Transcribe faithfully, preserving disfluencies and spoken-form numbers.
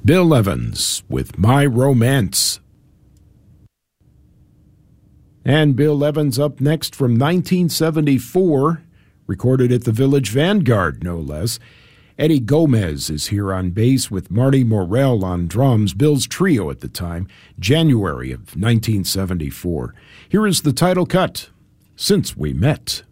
Bill Evans with My Romance. And Bill Evans up next from nineteen seventy-four, recorded at the Village Vanguard, no less. Eddie Gomez is here on bass with Marty Morell on drums, Bill's trio at the time, January of nineteen seventy-four. Here is the title cut, Since We Met.